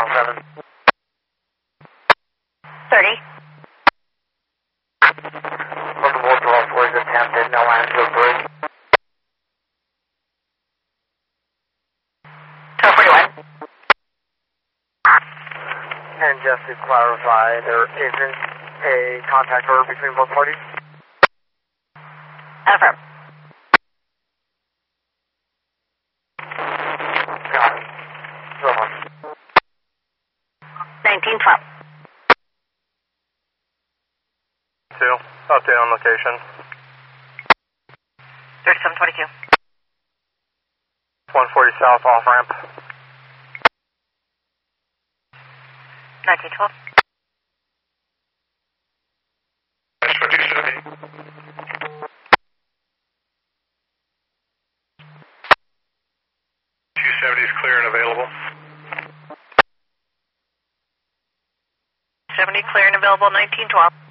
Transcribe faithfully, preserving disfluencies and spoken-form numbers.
seven. thirty. Multiple twelve fours attempted, no Lansville bridge. twelve forty-one. And just to clarify, there isn't a contact order between both parties? Affirm. Got it. So much. nineteen twelve. Two. Update on location. thirty-seven twenty-two. one forty south off ramp. nineteen twelve. That's for two seventy. two seventy is clear and available. seventy clear and available, nineteen twelve.